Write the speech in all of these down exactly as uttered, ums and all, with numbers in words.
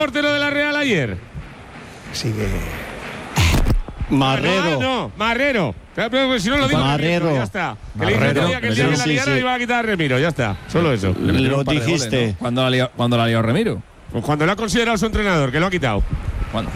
portero de la Real ayer? Sigue. Marrero. No, no, Marrero. Pero si no lo digo, Marrero. Remiro, ya está. Que le Marrero. dije que el día que la Sí, liara sí. iba a quitar a Remiro, ya está. Solo eso. Lo dijiste. Goles, ¿no? ¿Cuándo la lió, cuándo la lió Remiro? Pues cuando lo ha considerado su entrenador, que lo ha quitado. ¿Cuándo?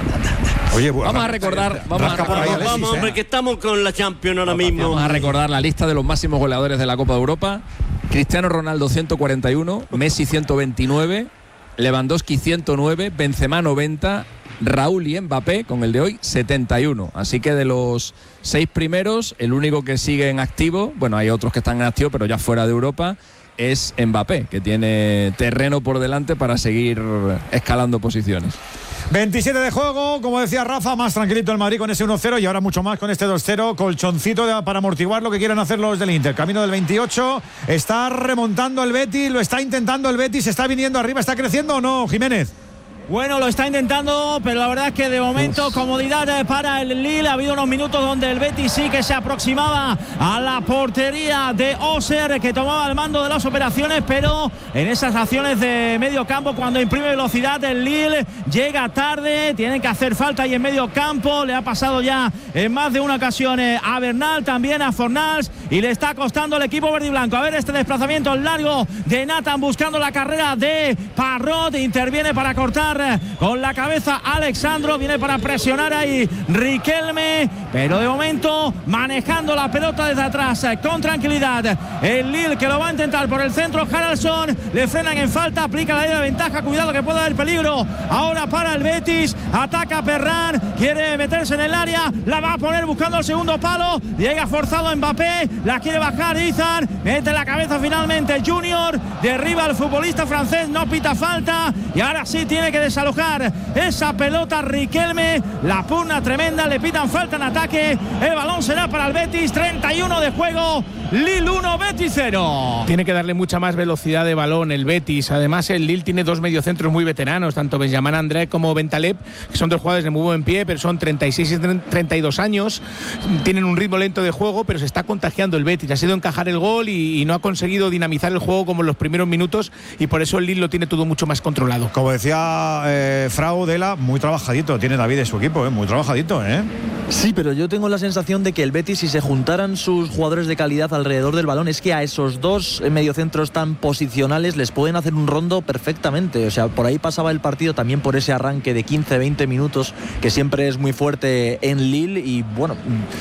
Oye, bueno, Vamos a recordar, vamos a rasca por ahí, recordar, Alexis, Vamos, ¿eh? hombre, que estamos con la Champions ahora mismo. vamos a recordar la lista de los máximos goleadores de la Copa de Europa. Cristiano Ronaldo ciento cuarenta y uno, Messi ciento veintinueve, Lewandowski ciento nueve, Benzema noventa, Raúl y Mbappé con el de hoy setenta y uno. Así que de los seis primeros, el único que sigue en activo, bueno, hay otros que están en activo, pero ya fuera de Europa, es Mbappé, que tiene terreno por delante para seguir escalando posiciones. veintisiete de juego, como decía Rafa, más tranquilito el Madrid con ese uno cero y ahora mucho más con este dos cero, colchoncito de, para amortiguar lo que quieran hacer los del Inter. Camino del veintiocho, está remontando el Betis, lo está intentando el Betis, está viniendo arriba, ¿está creciendo o no, Jiménez? Bueno, lo está intentando, pero la verdad es que de momento Uf. comodidad para el Lille. Ha habido unos minutos donde el Betis sí que se aproximaba a la portería de Oser, que tomaba el mando de las operaciones, pero en esas acciones de medio campo, cuando imprime velocidad, el Lille llega tarde, tienen que hacer falta ahí en medio campo. Le ha pasado ya en más de una ocasión a Bernal, también a Fornals, y le está costando al equipo verde y blanco. A ver este desplazamiento largo de Nathan buscando la carrera de Parrot, interviene para cortar con la cabeza Alexandro, viene para presionar ahí Riquelme, pero de momento manejando la pelota desde atrás con tranquilidad el Lille, que lo va a intentar por el centro. Haraldsson, le frenan en falta, aplica la ley de ventaja, cuidado que puede haber peligro ahora para el Betis. Ataca Ferran, quiere meterse en el área, la va a poner buscando el segundo palo, llega forzado Mbappé, la quiere bajar Izan, mete la cabeza finalmente Junior, derriba al futbolista francés, no pita falta y ahora sí tiene que desalojar esa pelota Riquelme, la pugna tremenda, le pitan falta en ataque, el balón será para el Betis. Treinta y uno de juego, Lille uno, Betis cero. Tiene que darle mucha más velocidad de balón el Betis. Además el Lille tiene dos mediocentros muy veteranos, tanto Benjamin André como Bentaleb, que son dos jugadores de muy buen pie, pero son treinta y seis y treinta y dos años, tienen un ritmo lento de juego, pero se está contagiando el Betis, ha sido encajar el gol y, y no ha conseguido dinamizar el juego como en los primeros minutos, y por eso el Lille lo tiene todo mucho más controlado. Como decía Eh, Frau Dela, muy trabajadito tiene David de su equipo, eh, muy trabajadito, ¿eh? Sí, pero yo tengo la sensación de que el Betis, si se juntaran sus jugadores de calidad alrededor del balón, es que a esos dos mediocentros tan posicionales les pueden hacer un rondo perfectamente. O sea, por ahí pasaba el partido también por ese arranque de quince veinte minutos que siempre es muy fuerte en Lille y bueno,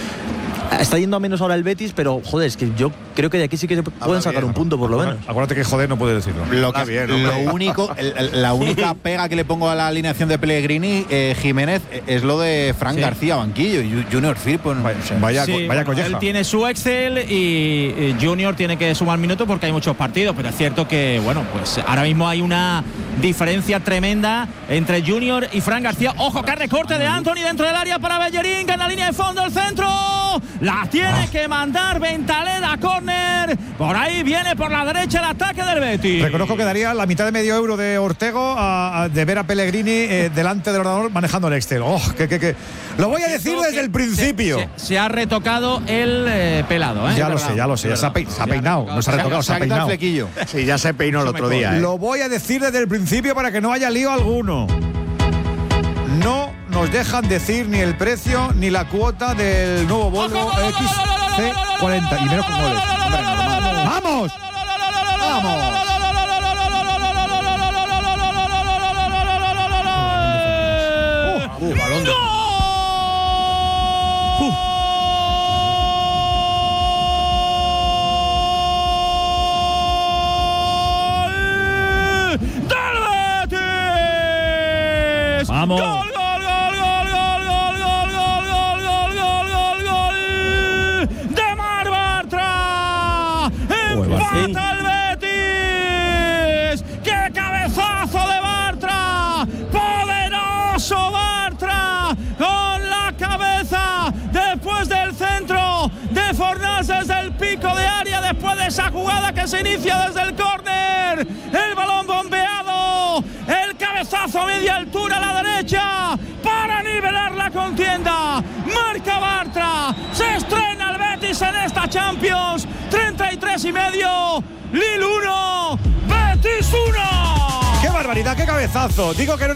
está yendo a menos ahora el Betis, pero joder, es que yo creo que de aquí sí que se pueden sacar un punto por lo menos. Acuérdate que joder no puede decirlo. Lo, que, bien, lo único, el, el, la única pega que le pongo a la alineación de Pellegrini, eh, Jiménez, es lo de Fran sí. García, banquillo, y Junior Firpo. Pues, vaya, sí, vaya bueno, colleja. él tiene su Excel y Junior tiene que sumar minutos porque hay muchos partidos, pero es cierto que, bueno, pues ahora mismo hay una diferencia tremenda entre Junior y Fran García. Ojo, que recorte de Anthony dentro del área para Bellerín, que en la línea de fondo el centro. La tiene que mandar Bentaleb a córner. Por ahí viene por la derecha el ataque del Betis. Reconozco que daría la mitad de medio euro de Ortego a, a, de ver a Pellegrini eh, delante del ordenador manejando el Excel. Oh, que, que, que. Lo voy a decir desde el principio. Se, se, se ha retocado el eh, pelado, ¿eh? Ya lo sé, ya lo sé. Ya se ha, pe se ha peinado. No se ha retocado, se ha peinado. Flequillo. Sí, ya se peinó el otro día. ¿eh? Lo voy a decir desde el principio para que no haya lío alguno. No nos dejan decir ni el precio ni la cuota del nuevo Volvo X C cuarenta. Y menos con goles. ¡Vamos! ¡Vamos! Uh, uh, balón de... ¡Vamos! ¡Gol, gol, gol, gol, gol, gol, gol, gol, gol, gol, gol, gol, gol! ¡De Mar Bartra! ¡Empata el Betis! ¡Qué cabezazo de Bartra! ¡Poderoso Bartra! Con la cabeza después del centro de Fornals desde el pico de área, después de esa jugada que se inicia desde el córner. El balón bombeado, el cabezazo a media altura a la derecha para nivelar la contienda. Marca Bartra, se estrena el Betis en esta Champions. treinta y tres y medio, Lille uno, Betis uno. ¡Qué barbaridad, qué cabezazo! Digo que no